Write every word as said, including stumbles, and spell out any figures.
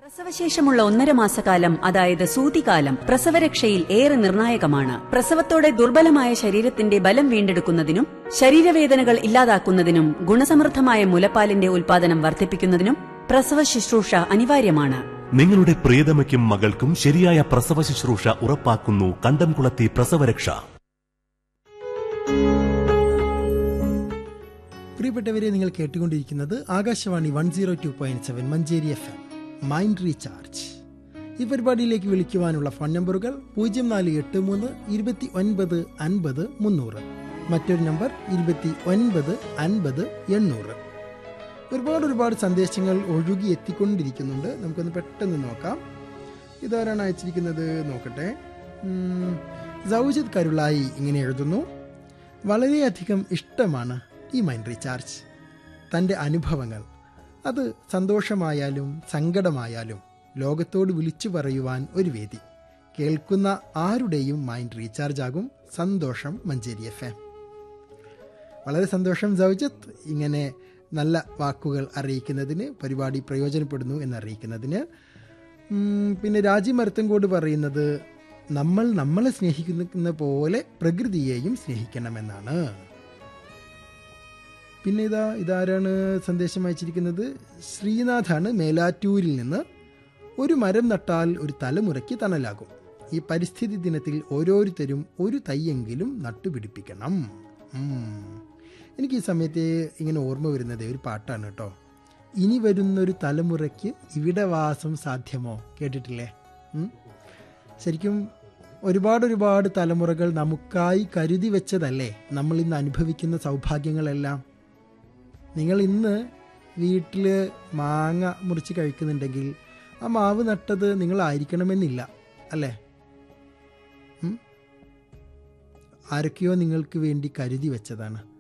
പ്രസവശേഷമുള്ള ഒന്നര മാസക്കാലം, അതായത് സൂതികാലം, പ്രസവരക്ഷയിൽ ഏറെ നിർണായകമാണ്. പ്രസവത്തോടെ ദുർബലമായ ശരീരത്തിന്റെ ബലം വീണ്ടെടുക്കുന്നതിനും ശരീരവേദനകൾ ഇല്ലാതാക്കുന്നതിനും ഗുണസമൃദ്ധമായ മുലപ്പാലിന്റെ ഉൽപാദനം വർദ്ധിപ്പിക്കുന്നതിനും പ്രസവ ശുശ്രൂഷ അനിവാര്യമാണ്. നിങ്ങളുടെ പ്രിയതമയ്ക്കും മകൾക്കും ശരിയായ പ്രസവ ശുശ്രൂഷ ഉറപ്പാക്കുന്നു കണ്ടംകുളത്തി പ്രസവരക്ഷ. പ്രിയപ്പെട്ടവരെ, നിങ്ങൾ കേട്ടുകൊണ്ടിരിക്കുന്നത് Akashvani one zero two point seven Manjeri F M mind recharge. ഈ പരിപാടിയിലേക്ക് വിളിക്കുവാനുള്ള ഫോൺ നമ്പറുകൾ പൂജ്യം നാല് എട്ട് മൂന്ന് ഇരുപത്തി ഒൻപത് അൻപത് മുന്നൂറ്, മറ്റൊരു നമ്പർ ഇരുപത്തി ഒൻപത് അൻപത് എണ്ണൂറ്. ഒരുപാട് ഒരുപാട് സന്ദേശങ്ങൾ ഒഴുകി എത്തിക്കൊണ്ടിരിക്കുന്നുണ്ട്. നമുക്കൊന്ന് പെട്ടെന്ന് നോക്കാം. ഇതാരാണ് അയച്ചിരിക്കുന്നത് നോക്കട്ടെ. സൗജിത് കരുളായി ഇങ്ങനെ എഴുതുന്നു: വളരെയധികം ഇഷ്ടമാണ് ഈ മൈൻഡ് റീചാർജ്. തൻ്റെ അനുഭവങ്ങൾ, അത് സന്തോഷമായാലും സങ്കടമായാലും, ലോകത്തോട് വിളിച്ചു പറയുവാൻ ഒരു വേദി. കേൾക്കുന്ന ആരുടെയും മൈൻഡ് റീചാർജ് ആകും. സന്തോഷം മഞ്ചേരി എഫ് എം. വളരെ സന്തോഷം സൗജിത്ത്, ഇങ്ങനെ നല്ല വാക്കുകൾ അറിയിക്കുന്നതിന്, പരിപാടി പ്രയോജനപ്പെടുന്നു എന്നറിയിക്കുന്നതിന്. പിന്നെ രാജി മരത്തങ്കോട് പറയുന്നത് നമ്മൾ നമ്മളെ സ്നേഹിക്കുന്ന പോലെ പ്രകൃതിയെയും സ്നേഹിക്കണമെന്നാണ്. പിന്നെ ഇതാ ഇതാരാണ് സന്ദേശം അയച്ചിരിക്കുന്നത്? ശ്രീനാഥാണ് മേലാറ്റൂരിൽ നിന്ന്. ഒരു മരം നട്ടാൽ ഒരു തലമുറയ്ക്ക് തണലാകും. ഈ പരിസ്ഥിതി ദിനത്തിൽ ഓരോരുത്തരും ഒരു തൈയെങ്കിലും നട്ടുപിടിപ്പിക്കണം. എനിക്ക് ഈ സമയത്ത് ഇങ്ങനെ ഓർമ്മ വരുന്നത് ഒരു പാട്ടാണ് കേട്ടോ. ഇനി വരുന്നൊരു തലമുറയ്ക്ക് ഇവിടെ വാസം സാധ്യമോ, കേട്ടിട്ടില്ലേ? ശരിക്കും ഒരുപാട് ഒരുപാട് തലമുറകൾ നമുക്കായി കരുതി വെച്ചതല്ലേ നമ്മൾ ഇന്ന് അനുഭവിക്കുന്ന സൗഭാഗ്യങ്ങളെല്ലാം. നിങ്ങൾ ഇന്ന് വീട്ടിൽ മാങ്ങ മുറിച്ച് കഴിക്കുന്നുണ്ടെങ്കിൽ ആ മാവ് നട്ടത് നിങ്ങളായിരിക്കണമെന്നില്ല, അല്ലേ? ആരൊക്കെയോ നിങ്ങൾക്ക് വേണ്ടി കരുതി വെച്ചതാണ്.